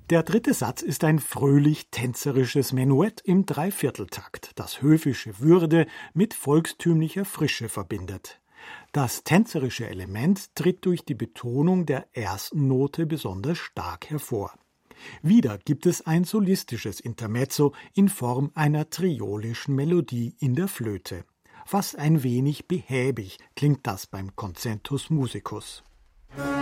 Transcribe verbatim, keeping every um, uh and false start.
Der dritte Satz ist ein fröhlich-tänzerisches Menuett im Dreivierteltakt, das höfische Würde mit volkstümlicher Frische verbindet. Das tänzerische Element tritt durch die Betonung der ersten Note besonders stark hervor. Wieder gibt es ein solistisches Intermezzo in Form einer triolischen Melodie in der Flöte. Fast ein wenig behäbig klingt das beim Concentus Musicus.